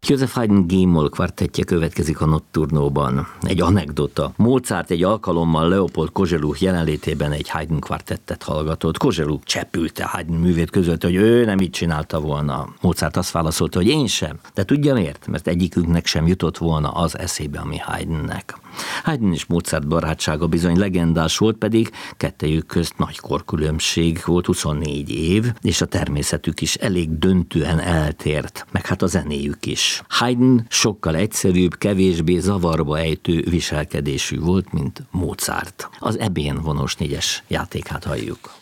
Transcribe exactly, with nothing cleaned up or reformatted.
Joseph Haydn G-moll kvartettje következik a Notturnóban. Egy anekdota. Mozart egy alkalommal Leopold Kozeluch jelenlétében egy Haydn kvartettet hallgatott. Kozeluch csepülte Haydn művét között, hogy ő nem így csinálta volna. Mozart azt válaszolta, hogy én sem. De tudja miért? Mert egyikünknek sem jutott volna az eszébe, ami Haydnnek. Haydn és Mozart barátsága bizony legendás volt, pedig kettejük közt nagy korkülönbség volt, huszonnégy év, és a természetük is elég döntően eltért, meg hát a zenéjük is. Haydn sokkal egyszerűbb, kevésbé zavarba ejtő viselkedésű volt, mint Mozart. Az Ebén vonós négyes játékát halljuk.